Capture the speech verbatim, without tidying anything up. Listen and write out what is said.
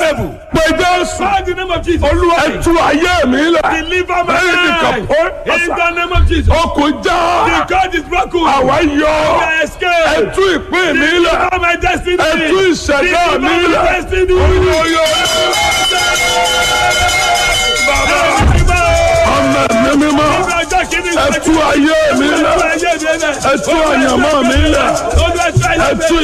level. Pé Jésù. Call the name of Jesus. Olúwa ẹ tú ayé mi lẹ̀. Deliver my Bẹ́ẹ̀ni life. nìkan pọ́. In the name of Jesus. Okùn já. The God is broken. Àwa yọ. I escape. Ẹ tú ìpín mi lẹ̀. Deliver my destiny. Ẹ tú ìṣẹ̀dá mi Deliver lẹ̀. my destiny. Oyè bàbá ọmọ mi mímọ́. Ẹ tú ayé mi lẹ̀. Ẹ tú àyànmọ́ mi lẹ̀. Ẹ tú